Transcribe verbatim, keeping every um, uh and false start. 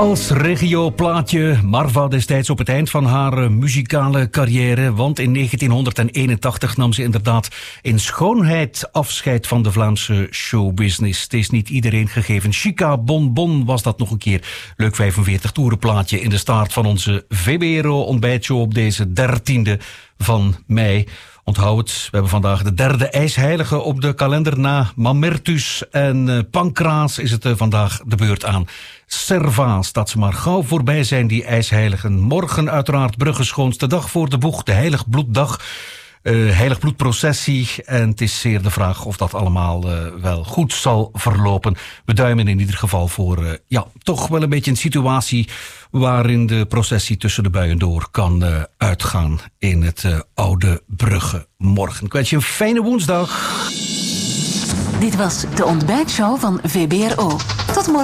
Als regioplaatje Marva destijds op het eind van haar uh, muzikale carrière. Want in negentienhonderdeenentachtig nam ze inderdaad in schoonheid afscheid van de Vlaamse showbusiness. Het is niet iedereen gegeven. Chica Bon Bon was dat nog een keer. Leuk vijfenveertig toerenplaatje in de start van onze V B R O ontbijtshow op deze dertiende van mei. Onthoud het, we hebben vandaag de derde ijsheilige op de kalender. Na Mamertus en uh, Pancraas is het uh, vandaag de beurt aan Servaas. Dat ze maar gauw voorbij zijn, die ijsheiligen. Morgen uiteraard Brugge schoonste dag voor de boeg, de Heiligbloeddag. Uh, Heiligbloedprocessie. En het is zeer de vraag of dat allemaal uh, wel goed zal verlopen. We duimen in ieder geval voor uh, ja, toch wel een beetje een situatie waarin de processie tussen de buien door kan uh, uitgaan in het uh, oude Brugge morgen. Ik wens je een fijne woensdag. Dit was de ontbijtshow van V B R O. Tot morgen.